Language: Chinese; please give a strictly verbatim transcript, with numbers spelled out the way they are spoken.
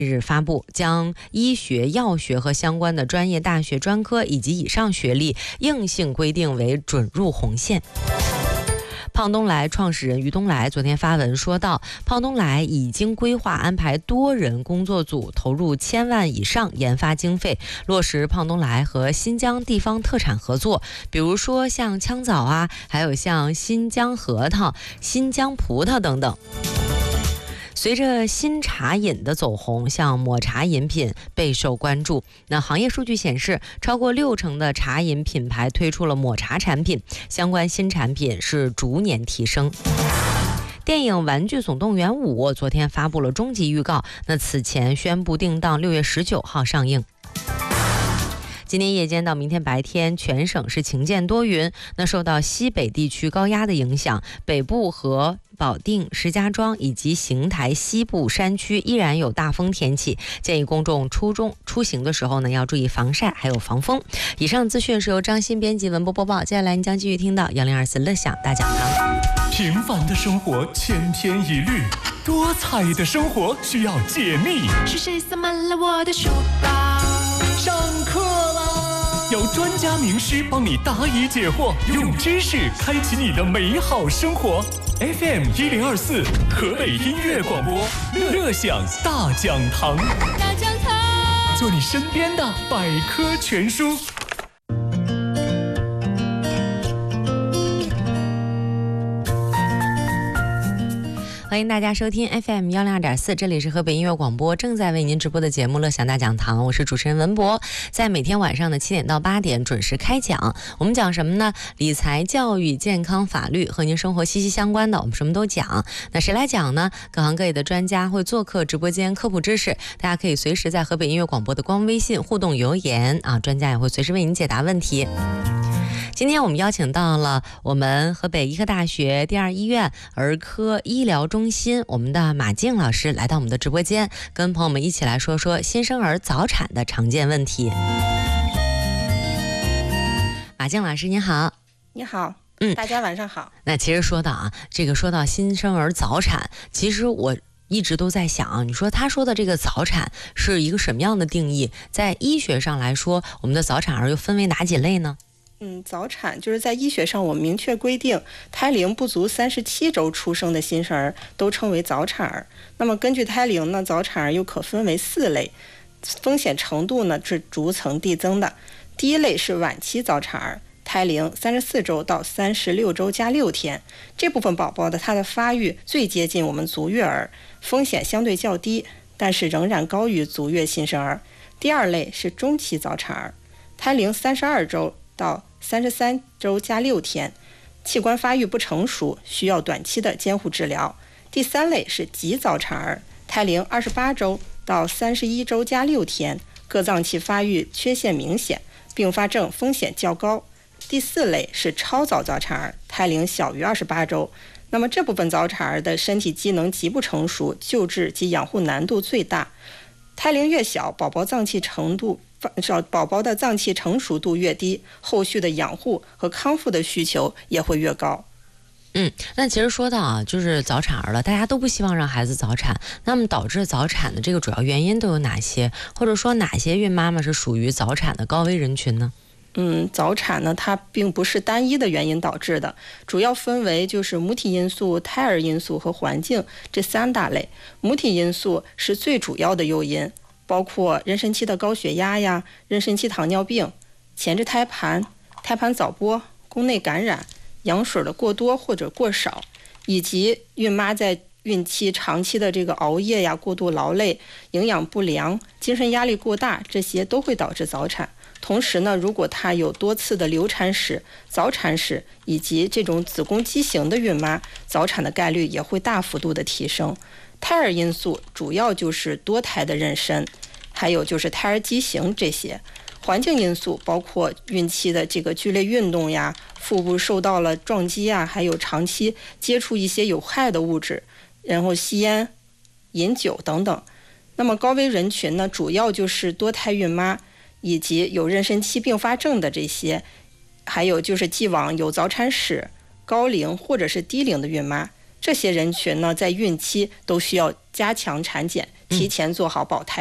日发布，将医学、药学和相关的专业大学专科以及以上学历硬性规定为准入红线。胖东来创始人于东来昨天发文说道，胖东来已经规划安排多人工作组，投入千万以上研发经费，落实胖东来和新疆地方特产合作，比如说像枪枣啊，还有像新疆核桃、新疆葡萄等等。随着新茶饮的走红，像抹茶饮品备受关注。那行业数据显示，超过六成的茶饮品牌推出了抹茶产品，相关新产品是逐年提升。电影《玩具总动员五》昨天发布了终极预告，那此前宣布定档六月十九号上映。今天夜间到明天白天，全省是晴间多云。那受到西北地区高压的影响，北部和保定、石家庄以及邢台西部山区依然有大风天气，建议公众出中出行的时候呢，要注意防晒还有防风。以上资讯是由张欣编辑文播播报，接下来您将继续听到幺零二四乐享大讲堂。 平凡的生活千篇一律，多彩的生活需要解密。 是谁塞满了我的书包？ 上课啦！有专家名师帮你答疑解惑，用知识开启你的美好生活。F M 一零二四，河北音乐广播，乐享大讲堂。 大讲堂， 做你身边的百科全书。 欢迎大家收听 F M 一零二点四，这里是河北音乐广播正在为您直播的节目乐享大讲堂，我是主持人文博，在每天晚上的七点到八点准时开讲。我们讲什么呢？理财、教育、健康、法律，和您生活息息相关的，我们什么都讲。那谁来讲呢？各行各业的专家会做客直播间科普知识，大家可以随时在河北音乐广播的官微信互动留言啊，专家也会随时为您解答问题。今天我们邀请到了我们河北医科大学第二医院儿科医疗中心我们的马静老师来到我们的直播间，跟朋友们一起来说说新生儿早产的常见问题。马静老师您好。 你好， 嗯， 大家晚上好。 那其实说到啊，这个说到新生儿早产，其实我一直都在想，你说他说的这个早产是一个什么样的定义？在医学上来说，我们的早产儿又分为哪几类呢？ 嗯，早产就是在医学上我们明确规定，胎龄不足三十七周出生的新生儿都称为早产儿。那么根据胎龄呢，早产儿又可分为四类，风险程度呢是逐层递增的。第一类是晚期早产儿，胎龄三十四周到三十六周加六天，这部分宝宝的它的发育最接近我们足月儿，风险相对较低，但是仍然高于足月新生儿。第二类是中期早产儿，胎龄三十二周到三十三周加六天，器官发育不成熟，需要短期的监护治疗。第三类是极早产儿，胎龄二十八周到三十一周加六天，各脏器发育缺陷明显，并发症风险较高。第四类是超早早产儿，胎龄小于二十八周，那么这部分早产儿的身体机能极不成熟，救治及养护难度最大。胎龄越小，宝宝脏器程度宝宝的脏器成熟度越低，后续的养护和康复的需求也会越高。 嗯，那其实说到啊，就是早产儿了，大家都不希望让孩子早产，那么导致早产的这个主要原因都有哪些？或者说哪些孕妈妈是属于早产的高危人群呢？ 嗯，早产呢，它并不是单一的原因导致的，主要分为就是母体因素、胎儿因素和环境这三大类。母体因素是最主要的诱因，包括妊娠期的高血压呀、妊娠期糖尿病、前置胎盘、胎盘早剥、宫内感染、羊水的过多或者过少，以及孕妈在孕期长期的这个熬夜呀、过度劳累、营养不良、精神压力过大，这些都会导致早产。同时呢，如果她有多次的流产史、早产史以及这种子宫畸形的孕妈，早产的概率也会大幅度的提升。胎儿因素主要就是多胎的妊娠，还有就是胎儿畸形这些。环境因素包括孕期的这个剧烈运动呀，腹部受到了撞击啊，还有长期接触一些有害的物质，然后吸烟、饮酒等等。那么高危人群呢，主要就是多胎孕妈以及有妊娠期并发症的这些，还有就是既往有早产史、高龄或者是低龄的孕妈，这些人群呢，在孕期都需要加强产检， 提前做好保胎